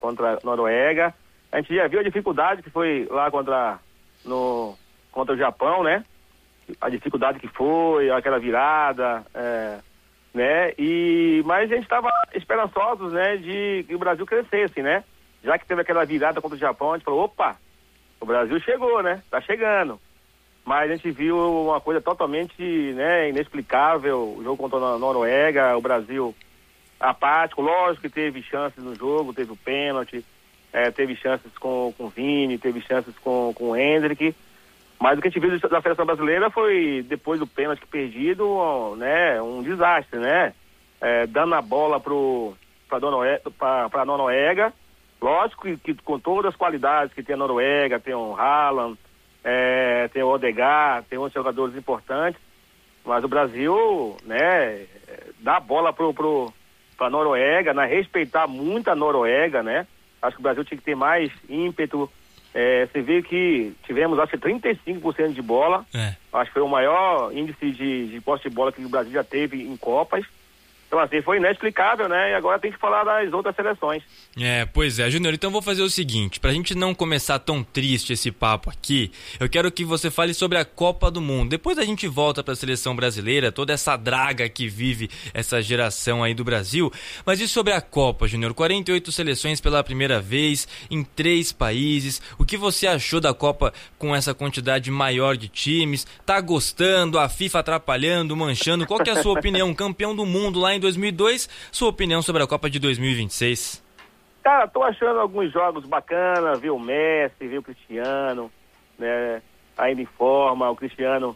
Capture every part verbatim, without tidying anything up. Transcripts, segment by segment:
contra a Noruega. A gente já viu a dificuldade que foi lá contra, no, contra o Japão, né? A dificuldade que foi, aquela virada, é, né? E, mas a gente estava esperançosos, né? De que o Brasil crescesse, né? Já que teve aquela virada contra o Japão, a gente falou, opa, o Brasil chegou, né? Tá chegando. Mas a gente viu uma coisa totalmente, né, inexplicável, o jogo contra a Noruega, o Brasil apático, lógico que teve chances no jogo, teve o pênalti, é, teve chances com, com o Vini, teve chances com, com o Hendrick, mas o que a gente viu da seleção brasileira foi, depois do pênalti perdido, né, um desastre, né, é, dando a bola para a Noruega, lógico que, que com todas as qualidades que tem a Noruega, tem o Haaland, é, tem o Odegaard, tem outros jogadores importantes, mas o Brasil, né, dá a bola pro, pro, pra Noruega, né, respeitar muito a Noruega, né, acho que o Brasil tinha que ter mais ímpeto, é, você vê que tivemos, acho que trinta e cinco por cento de bola, é. Acho que foi o maior índice de, de posse de bola que o Brasil já teve em Copas. Então, assim, foi inexplicável, né? E agora tem que falar das outras seleções. É, pois é, Júnior, então vou fazer o seguinte, pra gente não começar tão triste esse papo aqui, eu quero que você fale sobre a Copa do Mundo. Depois a gente volta pra seleção brasileira, toda essa draga que vive essa geração aí do Brasil. Mas e sobre a Copa, Júnior? quarenta e oito seleções pela primeira vez, em três países. O que você achou da Copa com essa quantidade maior de times? Tá gostando? A FIFA atrapalhando, manchando? Qual que é a sua opinião? Campeão do mundo lá em dois mil e dois, sua opinião sobre a Copa de dois mil e vinte e seis? Cara, tô achando alguns jogos bacanas, ver o Messi, ver o Cristiano, né, ainda em forma, o Cristiano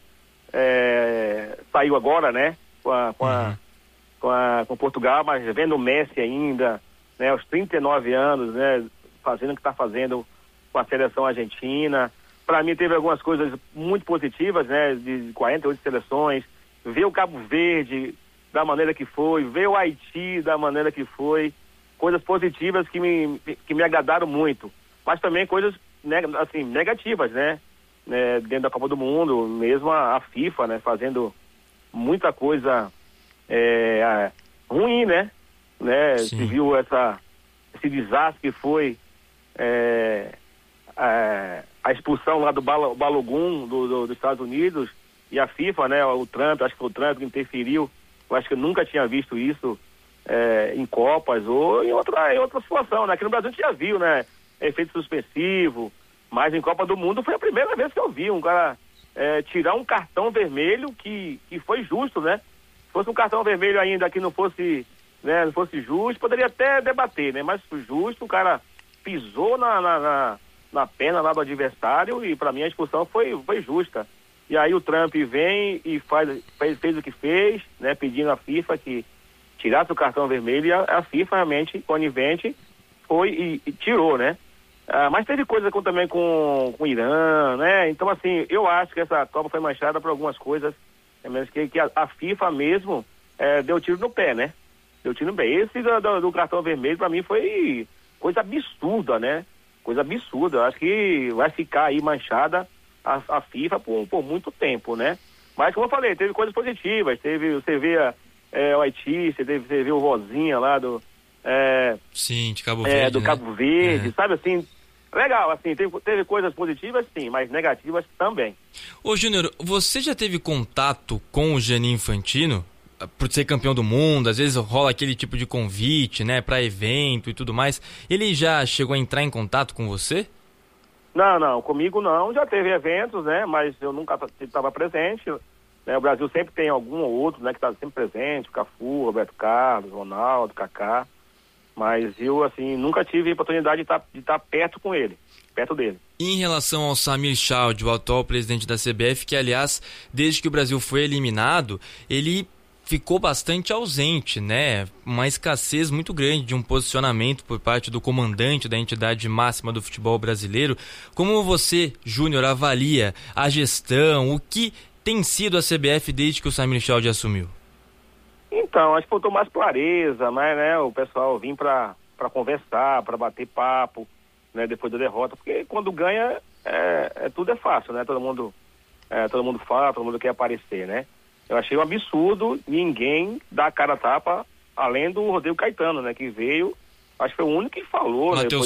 é, saiu agora, né, com a, com, a, uhum. com, a, com Portugal, mas vendo o Messi ainda, né, aos trinta e nove anos, né, fazendo o que tá fazendo com a seleção argentina. Para mim teve algumas coisas muito positivas, né, de quarenta e oito seleções, ver o Cabo Verde da maneira que foi, ver o Haiti da maneira que foi, coisas positivas que me, que me agradaram muito, mas também coisas assim, negativas, né? né? Dentro da Copa do Mundo, mesmo a, a FIFA, né? Fazendo muita coisa é, ruim, né? né? Se viu essa, esse desastre que foi é, a, a expulsão lá do Bal, Balogun do, do, dos Estados Unidos, e a FIFA, né? O Trump, acho que foi o Trump que interferiu. Eu acho que eu nunca tinha visto isso é, em Copas ou em outra, em outra situação, né? Aqui no Brasil a gente já viu, né? Efeito suspensivo, mas em Copa do Mundo foi a primeira vez que eu vi um cara é, tirar um cartão vermelho que, que foi justo, né? Se fosse um cartão vermelho ainda que não fosse, né, não fosse justo, poderia até debater, né? Mas foi justo, o cara pisou na, na, na, na perna lá do adversário e para mim a expulsão foi, foi justa. E aí o Trump vem e faz, fez, fez o que fez, né, pedindo à FIFA que tirasse o cartão vermelho, e a, a FIFA realmente, conivente, foi e, e tirou, né? Ah, mas teve coisa com, também com, com o Irã, né? Então, assim, eu acho que essa Copa foi manchada por algumas coisas, é mesmo que, que a, a FIFA mesmo é, deu tiro no pé, né? Deu tiro no pé. Esse do, do, do cartão vermelho, pra mim, foi coisa absurda, né? Coisa absurda. Eu acho que vai ficar aí manchada A, a FIFA por, por muito tempo, né? Mas, como eu falei, teve coisas positivas, teve, você vê é, o Haiti, você, teve, você vê o Rosinha lá do... É, sim, de Cabo é, Verde, do né? Cabo Verde, é. sabe assim, legal, assim, teve, teve coisas positivas, sim, mas negativas também. Ô, Júnior, você já teve contato com o Gianni Infantino? Por ser campeão do mundo, às vezes rola aquele tipo de convite, né, pra evento e tudo mais. Ele já chegou a entrar em contato com você? Não, não, comigo não, já teve eventos, né, mas eu nunca estava presente, né, o Brasil sempre tem algum ou outro, né, que está sempre presente, Cafu, Roberto Carlos, Ronaldo, Kaká, mas eu, assim, nunca tive a oportunidade de estar tá, de tá perto com ele, perto dele. E em relação ao Samir Chowdhury, o atual presidente da C B F, que, aliás, desde que o Brasil foi eliminado, ele ficou bastante ausente, né? Uma escassez muito grande de um posicionamento por parte do comandante da entidade máxima do futebol brasileiro. Como você, Júnior, avalia a gestão, o que tem sido a C B F desde que o Samir Chowdhury assumiu? Então, acho que faltou mais clareza, mas, né, o pessoal vir para para conversar, para bater papo, né, depois da derrota, porque quando ganha, é, é, tudo é fácil, né? Todo mundo, é, todo mundo fala, todo mundo quer aparecer, né? Eu achei um absurdo ninguém dar a cara a tapa, além do Rodrigo Caetano, né? Que veio Acho que foi o único que falou, Matheus né?